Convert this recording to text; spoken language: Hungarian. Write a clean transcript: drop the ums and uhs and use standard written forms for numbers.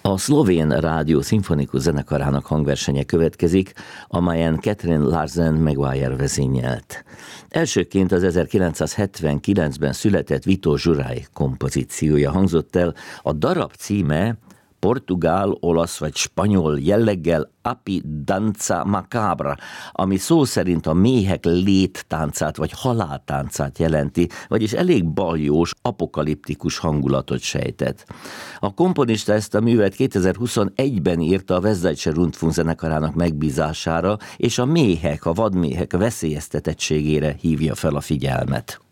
A szlovén rádió szimfonikus zenekarának hangversenye következik, amelyen Catherine Larsen Maguire vezényelt. Elsőként az 1979-ben született Vito Zsurály kompozíciója hangzott el, a darab címe portugál, olasz vagy spanyol jelleggel Api Danza Macabra, ami szó szerint a méhek léttáncát vagy haláltáncát jelenti, vagyis elég baljós, apokaliptikus hangulatot sejtett. A komponista ezt a művet 2021-ben írta a Westdeutsche Rundfunk zenekarának megbízására, és a méhek, a vadméhek veszélyeztetettségére hívja fel a figyelmet.